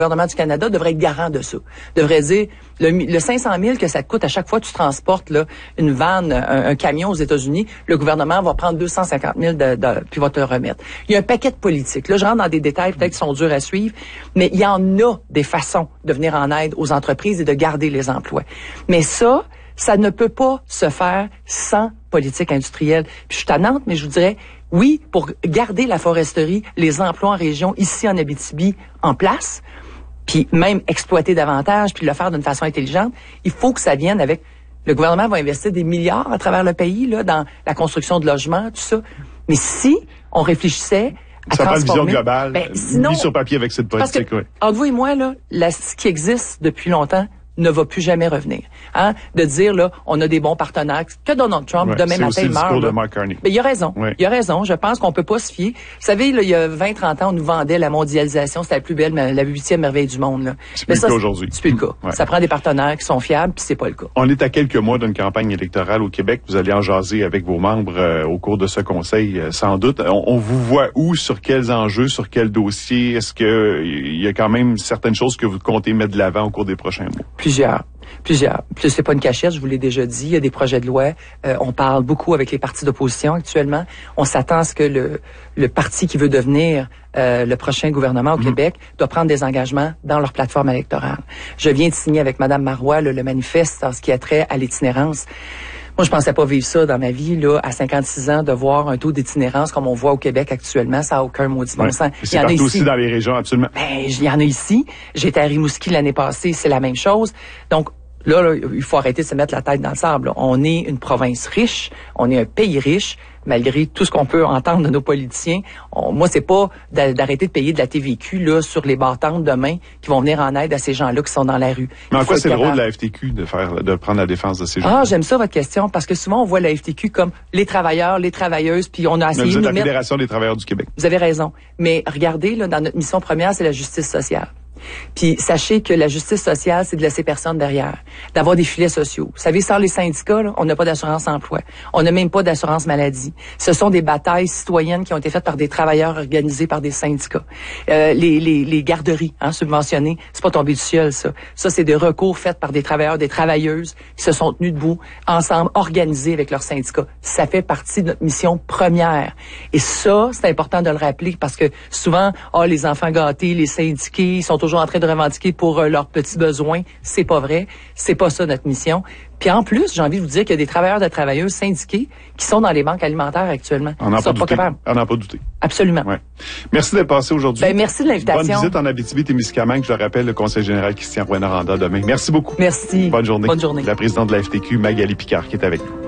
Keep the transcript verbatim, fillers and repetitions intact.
Le gouvernement du Canada devrait être garant de ça. Devrait dire, le, le cinq cent mille que ça te coûte à chaque fois que tu transportes là, une vanne, un, un camion aux États-Unis, le gouvernement va prendre deux cent cinquante mille de, de, puis va te le remettre. Il y a un paquet de politiques. Là, je rentre dans des détails peut-être qui sont durs à suivre, mais il y en a des façons de venir en aide aux entreprises et de garder les emplois. Mais ça, ça ne peut pas se faire sans politique industrielle. Puis je suis tannante, mais je vous dirais, oui, pour garder la foresterie, les emplois en région, ici en Abitibi, en place, puis même exploiter davantage, puis le faire d'une façon intelligente, il faut que ça vienne avec... Le gouvernement va investir des milliards à travers le pays, là, dans la construction de logements, tout ça. Mais si on réfléchissait à ça prend une vision transformer... globale, ben, sinon, mis sur papier avec cette politique, parce que, oui. Entre vous et moi, là, la, ce qui existe depuis longtemps ne va plus jamais revenir. Hein? De dire, là, on a des bons partenaires, que Donald Trump, ouais, demain matin, il meurt. De Mark Carney. Ben, il a raison. Ouais. Il a raison. Je pense qu'on peut pas se fier. Vous savez, là, il y a vingt trente ans, on nous vendait la mondialisation, c'était la plus belle, la huitième merveille du monde, là. C'est plus le cas aujourd'hui. C'est plus le cas. Ouais. Ça prend des partenaires qui sont fiables, puis c'est pas le cas. On est à quelques mois d'une campagne électorale au Québec. Vous allez en jaser avec vos membres euh, au cours de ce conseil, euh, sans doute. On, on vous voit où, sur quels enjeux, sur quels dossiers? Est-ce que il y a quand même certaines choses que vous comptez mettre de l'avant au cours des prochains mois? Plusieurs. Plusieurs. Puis c'est pas une cachette, je vous l'ai déjà dit. Il y a des projets de loi. Euh, on parle beaucoup avec les partis d'opposition actuellement. On s'attend à ce que le, le parti qui veut devenir euh, le prochain gouvernement au mmh. Québec doit prendre des engagements dans leur plateforme électorale. Je viens de signer avec Mme Marois le, le manifeste en ce qui a trait à l'itinérance. Moi, je pensais pas vivre ça dans ma vie, là, à cinquante-six ans, de voir un taux d'itinérance comme on voit au Québec actuellement. Ça n'a aucun maudit bon sens. C'est partout ici. Aussi dans les régions, absolument. Ben, il y en a ici. J'étais à Rimouski l'année passée, c'est la même chose. Donc, Là, là, il faut arrêter de se mettre la tête dans le sable. Là. On est une province riche, on est un pays riche, malgré tout ce qu'on peut entendre de nos politiciens. On, moi, c'est pas d'arrêter de payer de la T V Q là sur les bâtantes demain qui vont venir en aide à ces gens-là qui sont dans la rue. Mais en quoi c'est le rôle de la F T Q de faire, de prendre la défense de ces gens? Ah, j'aime ça votre question parce que souvent on voit la F T Q comme les travailleurs, les travailleuses, puis on a essayé Mais vous êtes de la mettre... Fédération des travailleurs du Québec. Vous avez raison. Mais regardez, là, dans notre mission première, c'est la justice sociale. Puis sachez que la justice sociale, c'est de laisser personne derrière, d'avoir des filets sociaux. Vous savez, sans les syndicats, là, on n'a pas d'assurance emploi, on n'a même pas d'assurance maladie. Ce sont des batailles citoyennes qui ont été faites par des travailleurs organisés par des syndicats. Euh, les, les, les garderies hein, subventionnées, c'est pas tombé du ciel, ça. Ça, c'est des recours faits par des travailleurs, des travailleuses qui se sont tenus debout, ensemble, organisés avec leurs syndicats. Ça fait partie de notre mission première. Et ça, c'est important de le rappeler parce que souvent, ah, les enfants gâtés, les syndiqués, ils sont toujours en train de revendiquer pour euh, leurs petits besoins. C'est pas vrai. C'est pas ça notre mission. Puis en plus, j'ai envie de vous dire qu'il y a des travailleurs et travailleuses syndiqués qui sont dans les banques alimentaires actuellement. On n'en pas, pas, pas douté. Absolument. Ouais. Merci d'être passé aujourd'hui. Ben, merci de l'invitation. Bonne visite en Abitibi-Témiscamingue. Je le rappelle, le conseil général Christian Rouyn-Noranda demain. Merci beaucoup. Merci. Bonne journée. Bonne journée. La présidente de la F T Q, Magali Picard, qui est avec nous.